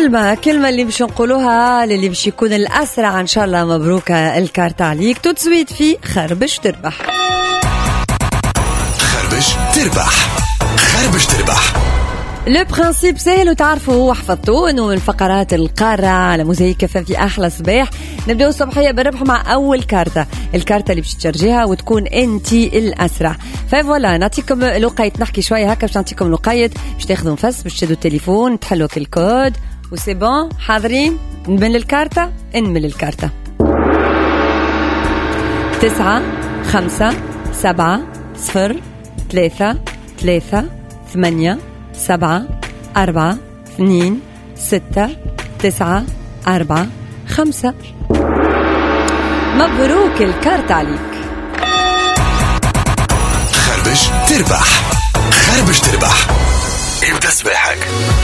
كلمة اللي باش نقولوها للي باش يكون الأسرع إن شاء الله. مبروك الكارت عليك. تتسويت في خربش تربح. خربش تربح. خربش تربح. لو برانسيب سهل وتعرفوا وحفظتوه انه من الفقرات القارة على موزايك في احلى صباح. نبداو الصباحية بالربح مع اول كارتة، الكارتة اللي باش تشارجيها وتكون انتي الاسرع. فوالا نعطيكم لقيت نحكي شوية هكا باش نعطيكم لقيت باش تاخذوا نفس باش تشدوا التليفون تحلوا الكود وسي بون. حاضرين؟ نمل الكارتة. نمل الكارتة 9 5 7 0 3 3 8 7 4 2 6 9 4 5. مبروك الكارت عليك. خربش تربح. خربش تربح. ابدأ صباحك.